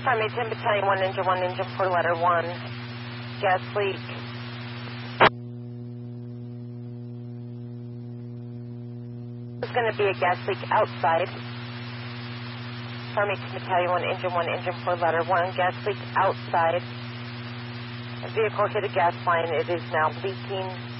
Farmington Battalion 1 engine 4 letter 1. Gas leak. There's going to be a gas leak outside. Farmington Battalion 1 engine 4 letter 1. Gas leak outside. A vehicle hit a gas line. It is now leaking.